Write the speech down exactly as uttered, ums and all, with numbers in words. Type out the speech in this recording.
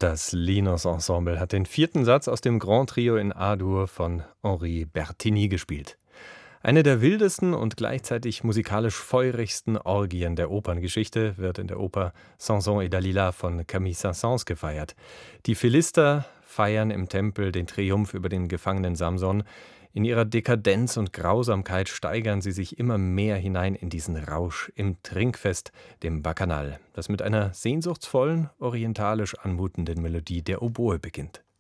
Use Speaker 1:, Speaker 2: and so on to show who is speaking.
Speaker 1: Das Linos-Ensemble hat den vierten Satz aus dem Grand Trio in A-Dur von Henri Bertigny gespielt. Eine der wildesten und gleichzeitig musikalisch feurigsten Orgien der Operngeschichte wird in der Oper Samson et Dalila von Camille Saint-Saëns gefeiert. Die Philister feiern im Tempel den Triumph über den gefangenen Samson. In ihrer Dekadenz und Grausamkeit steigern sie sich immer mehr hinein in diesen Rausch im Trinkfest, dem Bacchanal, das mit einer sehnsuchtsvollen, orientalisch anmutenden Melodie der Oboe beginnt.